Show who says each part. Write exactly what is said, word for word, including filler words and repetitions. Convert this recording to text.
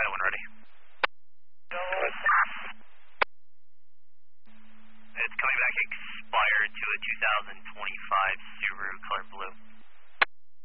Speaker 1: China when ready. It's coming back expired to a two thousand twenty-five